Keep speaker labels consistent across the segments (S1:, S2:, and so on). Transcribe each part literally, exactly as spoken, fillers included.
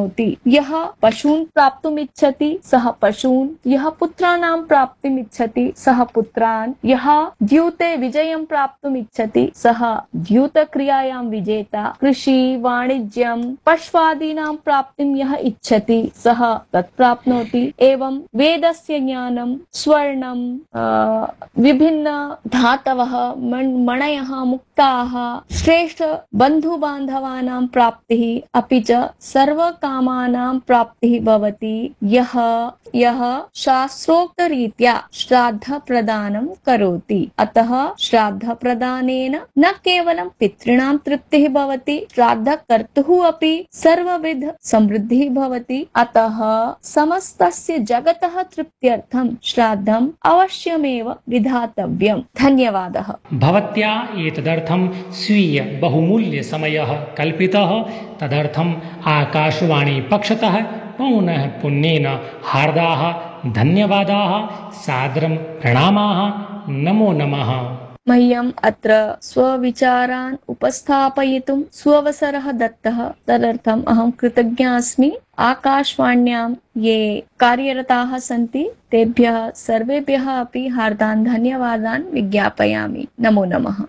S1: प्राप्नोति। यः पशून् प्राप्तुमिच्छति सः पशून्, यः पुत्राणां प्राप्तिमिच्छति सः पुत्रान्, यः द्यूते विजयं प्राप्तुमिच्छति सः द्यूतक्रियायां विजेता। कृषि वाणिज्यं पश्वादीनां प्राप्तिं यः इच्छति सः तत् प्राप्नोति। एवं वेदस्य ज्ञानं, स्वर्णं, विभिन्न धातवः, मणयः, मुक्ताः, श्रेष्ठ बन्धु बान्धवानां प्राप्तिः, अपि च सर्वकामानां प्राप्तिः भवति यः यः शास्त्रोक्तरीत्या श्राद्ध प्रदानं करोति। अतः श्राद्ध प्रदानेन न केवलं पितॄणां तृप्तिः भवति, श्राद्धकर्तुः अपि सर्वविध समृद्धिः भवति। अतः समस्तस्य जगतः तृप्त्यर्थं श्राद्धम् अवश्यमेव विधातव्यम्। धन्यवादः।
S2: भवत्या एतदर्थं स्वीय बहुमूल्य समयः कल्पितः, तदर्थम् आकाशवाणी पक्षतः पुनः पुण्येन हार्दाः धन्यवादाः, सादरं प्रणामाः, नमो नमः।
S1: मह्यम् अत्र स्वविचारान् उपस्थापयितुं स्ववसरः दत्तः, तदर्थम् अहं कृतज्ञा अस्मि। आकाशवाण्यां ये कार्यरताः सन्ति तेभ्यः सर्वेभ्यः अपि हार्दान् धन्यवादान् विज्ञापयामि। नमो नमः।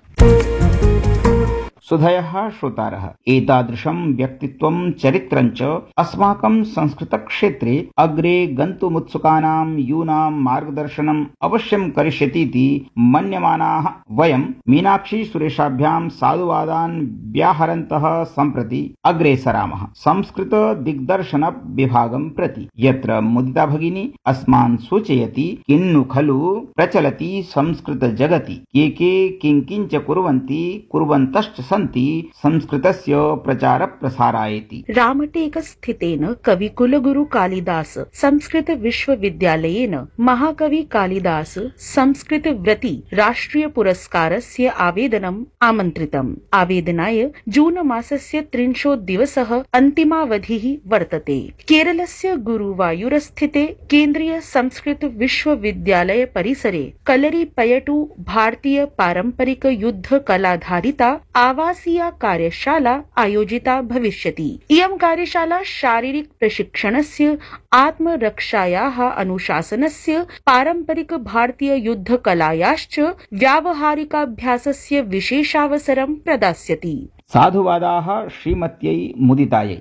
S3: सुधयः श्रोतारः, एतादृशं व्यक्तित्वं चरित्रञ्च अस्माकं संस्कृतक्षेत्रे अग्रे गन्तुमुत्सुकानां यूनां मार्गदर्शनम् अवश्यं करिष्यतीति मन्यमानाः वयं मीनाक्षी सुरेशाभ्यां साधुवादान् व्याहरन्तः सम्प्रति अग्रे सरामः संस्कृत दिग्दर्शन विभागं प्रति, यत्र मुदिता भगिनी अस्मान् सूचयति किन्नु खलु प्रचलति संस्कृत जगति के के किंकिंच कुर्वन्ति कुर्वन्तश्च सन्ति संस्कृतस्य प्रचार प्रसारायति।
S4: रामटेक स्थितेन कविकुलगुरु कालिदास संस्कृत विश्वविद्यालयेन महाकवि कालिदास संस्कृत व्रति राष्ट्रिय पुरस्कारस्य आवेदनम् आमन्त्रितम्। आवेदनाय जून मासस्य त्रिंशत् दिवसः अन्तिमावधिः वर्तते। केरलस्य गुरुवायूरस्थिते केन्द्रीय संस्कृत विश्वविद्यालय परिसरे कलरीपयटु भारतीय पारंपरिक युद्ध कलाधारिता आवासीया कार्यशाला आयोजिता भविष्यति। इयं कार्यशाला शारीरिक प्रशिक्षणस्य, आत्मरक्षायाः अनुशासनस्य, पारंपरिक भारतीय युद्ध कलायाश्च व्यावहारिकाभ्यासस्य विशेषावसरं प्रदास्यति।
S3: साधुवादाः श्रीमत्यै मुदितायै।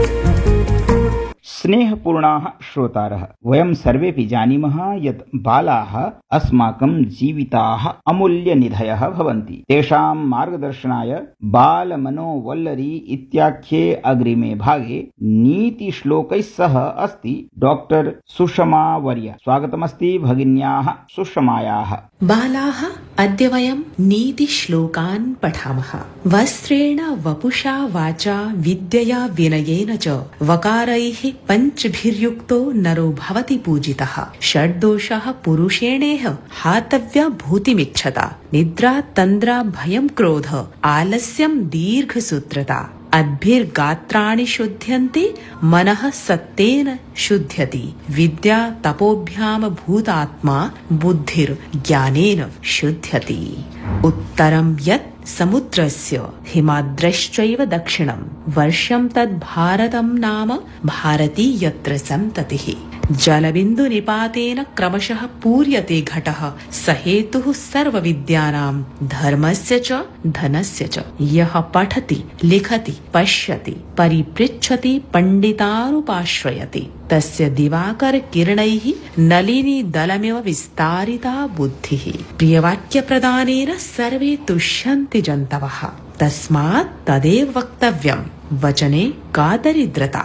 S3: स्नेहपूर्णाः श्रोतारः, वयं सर्वेपि जानीमः यत् बालाः अस्माकं जीविताः अमूल्यनिधयः भवन्ति। तेषां मार्गदर्शनाय बालमनोवल्लरी इत्याख्ये अग्रिमे भागे नीतिश्लोकैः सह अस्ति डॉक्टर सुषमा वर्य। स्वागतमस्ति भगिन्याः सुषमायाः।
S5: बालाः, अद्य वयं नीतिश्लोकान् पठामः। वस्त्रेण वपुषा वाचा विद्यया विनयेन च वकारैः पञ्चभिर्युक्तो नरो भवति पूजितः। षड्दोषः पुरुषेणेह हातव्या भूतिमिच्छता। निद्रा तन्द्रा भयं क्रोध आलस्यं दीर्घसूत्रता। अद्भिर्गात्राणि शुध्यन्ति मनः सत्तेन शुध्यति। विद्या तपोभ्यां भूतात्मा बुद्धिर्ज्ञानेन शुध्यति। उत्तरं यत् समुद्रस्य हिमाद्रश्चैव दक्षिणं वर्षं तद् भारतं नाम भारती यत्र सन्ततिः। जलबिन्दु निपातेन क्रमशः पूर्यते घटः स हेतुः सर्वविद्यानां धर्मस्य च धनस्य च। यः पठति लिखति पश्यति परिपृच्छति पंडितानुपाश्रयति तस्य दिवाकर किरणैः नलिनी दलमिव विस्तारिता बुद्धिः। प्रियवाक्य प्रदानेन सर्वे तुष्यन्ति जन्तवः। तस्मात् तदेव वक्तव्यं वचने का दरिद्रता।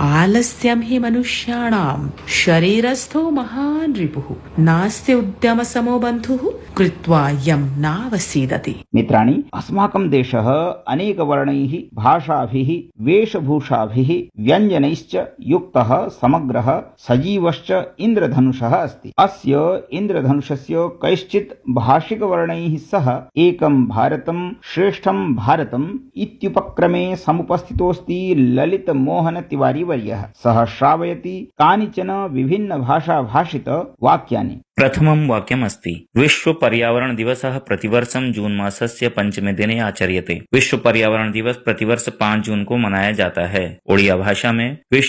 S5: आलस्यं हि मनुष्याणां शरीरस्थो महान् रिपुः नास्ति उद्यम समो बन्धुः कृत्वा यं नावसीदति।
S3: मित्राणि, अस्माकं देशः अनेक वर्णैः, भाषाभिः, वेशभूषाभिः, व्यञ्जनैश्च युक्तः समग्रः सजीवश्च इन्द्रधनुषः अस्ति। अस्य इन्द्रधनुषस्य कैश्चित् भाषिकवर्णैः सह एकं भारतं श्रेष्ठं भारतम् इत्युपक्रमे समुपस्थितोऽस्ति ललित मोहन तिवारी वर्यः। सः श्रावयति कानिचन विभिन्न भाषा भाषित वाक्यानि।
S6: प्रथमं वाक्यमस्ति विश्व पर्यावरण दिवसः प्रतिवर्षं जून मासस्य पंचमे दिने आचर्यते। विश्व पर्यावरण दिवस प्रतिवर्ष पाँच जून को मनाया जाता है। ओडिया भाषा में विश्व